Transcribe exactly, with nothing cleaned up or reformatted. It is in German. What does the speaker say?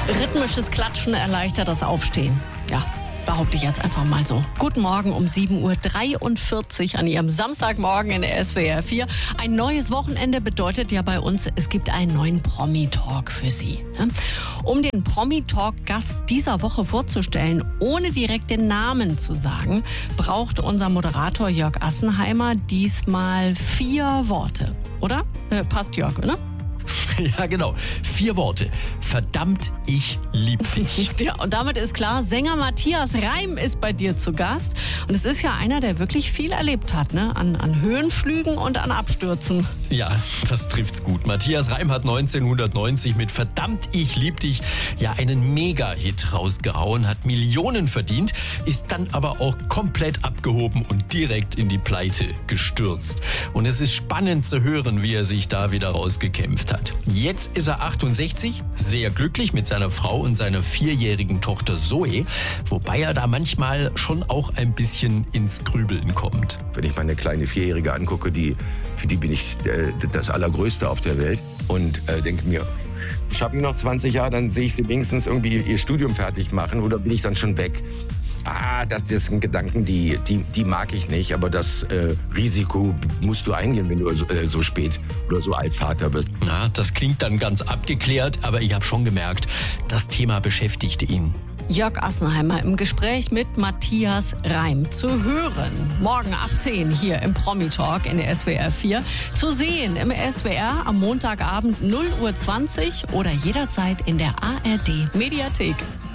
Rhythmisches Klatschen erleichtert das Aufstehen. Ja, behaupte ich jetzt einfach mal so. Guten Morgen um sieben Uhr dreiundvierzig an Ihrem Samstagmorgen in der S W R vier. Ein neues Wochenende bedeutet ja bei uns, es gibt einen neuen Promi-Talk für Sie. Um den Promi-Talk-Gast dieser Woche vorzustellen, ohne direkt den Namen zu sagen, braucht unser Moderator Jörg Assenheimer diesmal vier Worte. Oder? Äh, passt, Jörg, ne? Ja, genau. Vier Worte. Verdammt, ich lieb dich. Ja, und damit ist klar, Sänger Matthias Reim ist bei dir zu Gast. Und es ist ja einer, der wirklich viel erlebt hat, ne? An, an Höhenflügen und an Abstürzen. Ja, das trifft's gut. Matthias Reim hat neunzehnhundertneunzig mit Verdammt, ich lieb dich ja einen Mega-Hit rausgehauen, hat Millionen verdient, ist dann aber auch komplett abgehoben und direkt in die Pleite gestürzt. Und es ist spannend zu hören, wie er sich da wieder rausgekämpft hat. Jetzt ist er achtundsechzig, sehr glücklich mit seiner Frau und seiner vierjährigen Tochter Zoe, wobei er da manchmal schon auch ein bisschen ins Grübeln kommt. Wenn ich meine kleine Vierjährige angucke, die, für die bin ich äh, das Allergrößte auf der Welt und äh, denke mir, schaffe ich noch zwanzig Jahre, dann sehe ich sie wenigstens irgendwie ihr Studium fertig machen oder bin ich dann schon weg? Ah, das, das sind Gedanken, die, die, die mag ich nicht, aber das äh, Risiko musst du eingehen, wenn du so, äh, so spät oder so alt Vater bist. Na, das klingt dann ganz abgeklärt, aber ich habe schon gemerkt, das Thema beschäftigte ihn. Jörg Assenheimer im Gespräch mit Matthias Reim. Zu hören morgen ab zehn hier im Promi-Talk in der S W R vier. Zu sehen im S W R am Montagabend null Uhr zwanzig oder jederzeit in der A R D Mediathek.